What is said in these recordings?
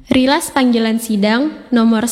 Rilas panggilan sidang nomor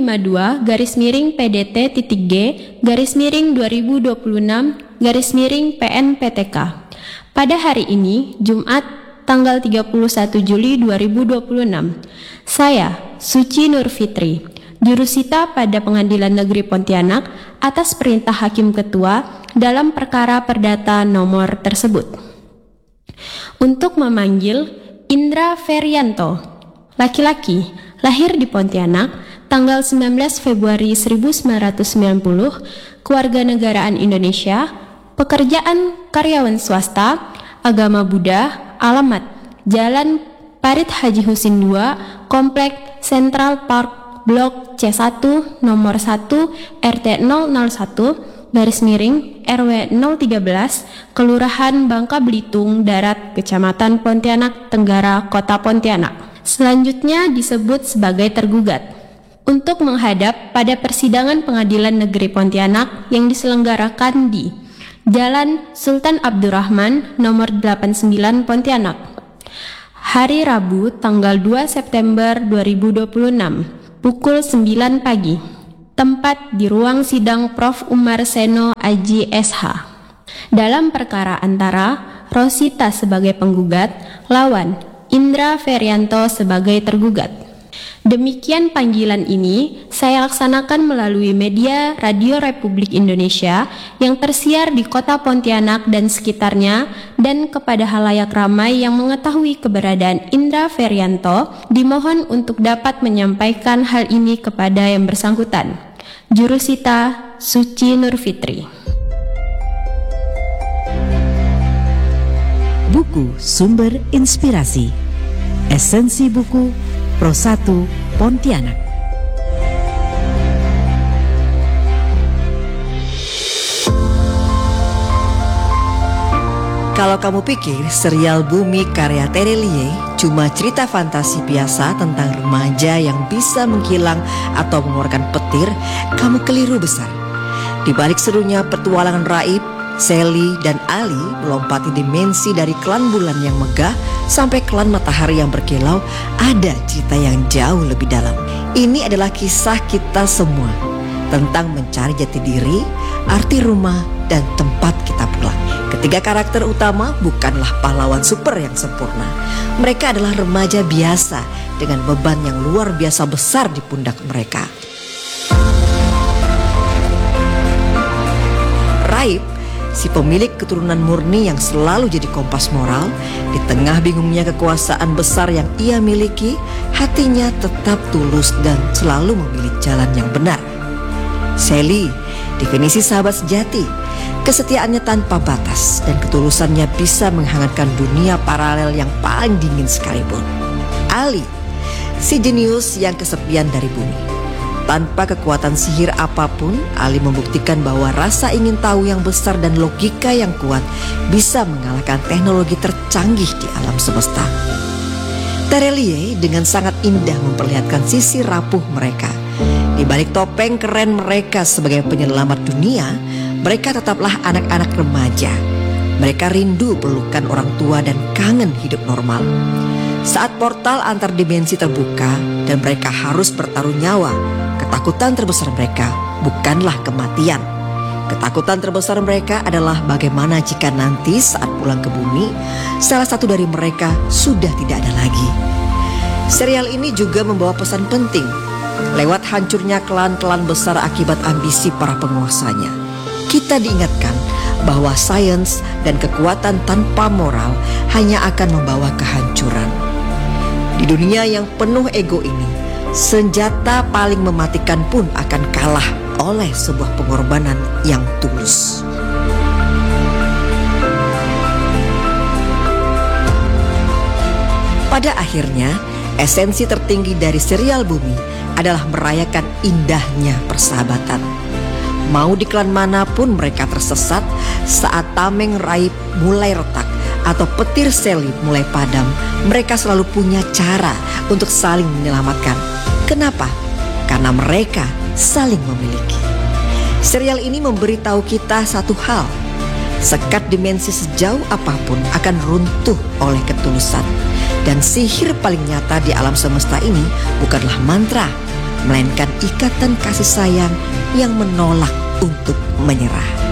152-PDT-G-2026-PNPTK pada hari ini, Jumat, tanggal 31 Juli 2026. Saya, Suci Nur Fitri, jurusita pada Pengadilan Negeri Pontianak atas perintah Hakim Ketua dalam perkara perdata nomor tersebut. Untuk memanggil Indra Ferianto, laki-laki, lahir di Pontianak, tanggal 19 Februari 1990, kewarganegaraan Indonesia, pekerjaan karyawan swasta, agama Buddha, alamat Jalan Parit Haji Husin 2, Komplek Central Park Blok C1, nomor 1, RT 001, RW 013, Kelurahan Bangka Belitung Darat, Kecamatan Pontianak Tenggara, Kota Pontianak. Selanjutnya disebut sebagai tergugat. Untuk menghadap pada persidangan Pengadilan Negeri Pontianak yang diselenggarakan di Jalan Sultan Abdurrahman nomor 89 Pontianak. Hari Rabu tanggal 2 September 2026 pukul 9 pagi. Tempat di ruang sidang Prof. Umar Seno Aji SH. Dalam perkara antara Rosita sebagai penggugat lawan Indra Ferianto sebagai tergugat. Demikian panggilan ini saya laksanakan melalui media Radio Republik Indonesia yang tersiar di Kota Pontianak dan sekitarnya, dan kepada halayak ramai yang mengetahui keberadaan Indra Ferianto dimohon untuk dapat menyampaikan hal ini kepada yang bersangkutan. Jurusita Suci Nur Fitri. Buku Sumber Inspirasi. Esensi buku Pro 1 Pontianak. Kalau kamu pikir serial Bumi karya Terelie cuma cerita fantasi biasa tentang remaja yang bisa menghilang atau mengeluarkan petir, kamu keliru besar. Di balik serunya petualangan Raib, Sally dan Ali melompati dimensi dari klan bulan yang megah sampai klan matahari yang berkilau, ada cerita yang jauh lebih dalam. Ini adalah kisah kita semua tentang mencari jati diri, arti rumah, dan tempat kita pulang. Ketiga karakter utama bukanlah pahlawan super yang sempurna. Mereka adalah remaja biasa dengan beban yang luar biasa besar di pundak mereka. Raib, si pemilik keturunan murni yang selalu jadi kompas moral, di tengah bingungnya kekuasaan besar yang ia miliki, hatinya tetap tulus dan selalu memilih jalan yang benar. Sally, definisi sahabat sejati, kesetiaannya tanpa batas dan ketulusannya bisa menghangatkan dunia paralel yang paling dingin sekalipun. Ali, si jenius yang kesepian dari bumi. Tanpa kekuatan sihir apapun, Ali membuktikan bahwa rasa ingin tahu yang besar dan logika yang kuat bisa mengalahkan teknologi tercanggih di alam semesta. Terelie dengan sangat indah memperlihatkan sisi rapuh mereka. Di balik topeng keren mereka sebagai penyelamat dunia, mereka tetaplah anak-anak remaja. Mereka rindu pelukan orang tua dan kangen hidup normal. Saat portal antar dimensi terbuka dan mereka harus bertaruh nyawa, ketakutan terbesar mereka bukanlah kematian. Ketakutan terbesar mereka adalah bagaimana jika nanti saat pulang ke bumi, salah satu dari mereka sudah tidak ada lagi. Serial ini juga membawa pesan penting. Lewat hancurnya klan-klan besar akibat ambisi para penguasanya, kita diingatkan bahwa sains dan kekuatan tanpa moral hanya akan membawa kehancuran. Di dunia yang penuh ego ini, senjata paling mematikan pun akan kalah oleh sebuah pengorbanan yang tulus. Pada akhirnya, esensi tertinggi dari serial Bumi adalah merayakan indahnya persahabatan. Mau di klan manapun mereka tersesat, saat tameng Raib mulai retak atau petir Sally mulai padam, mereka selalu punya cara untuk saling menyelamatkan. Kenapa? Karena mereka saling memiliki. Serial ini memberitahu kita satu hal: sekat dimensi sejauh apapun akan runtuh oleh ketulusan. Dan sihir paling nyata di alam semesta ini bukanlah mantra, melainkan ikatan kasih sayang yang menolak untuk menyerah.